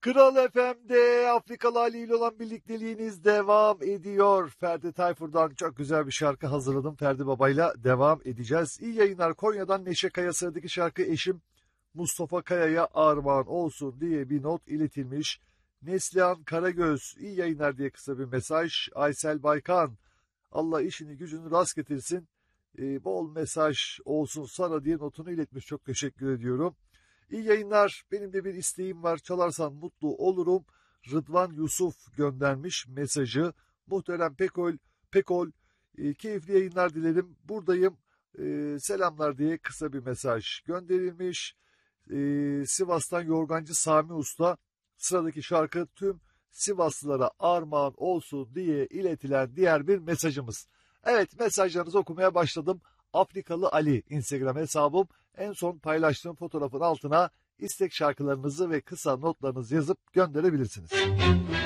Kral FM'de Afrikalı Ali ile olan birlikteliğiniz devam ediyor. Ferdi Tayfur'dan çok güzel bir şarkı hazırladım. Ferdi Baba'yla devam edeceğiz. İyi yayınlar. Konya'dan Neşe Kaya, sıradaki şarkı eşim Mustafa Kaya'ya armağan olsun diye bir not iletilmiş. Neslihan Karagöz, iyi yayınlar diye kısa bir mesaj. Aysel Baykan, Allah işini gücünü rast getirsin. Bol mesaj olsun sana diye notunu iletmiş. Çok teşekkür ediyorum. İyi yayınlar. Benim de bir isteğim var. Çalarsan mutlu olurum. Rıdvan Yusuf göndermiş mesajı. Muhterem Pekol, keyifli yayınlar dilerim. Buradayım. Selamlar diye kısa bir mesaj gönderilmiş. Sivas'tan Yorgancı Sami Usta. Sıradaki şarkı tüm Sivaslılara armağan olsun diye iletilen diğer bir mesajımız. Evet, mesajlarınızı okumaya başladım. Afrikalı Ali Instagram hesabım. En son paylaştığım fotoğrafın altına istek şarkılarınızı ve kısa notlarınızı yazıp gönderebilirsiniz.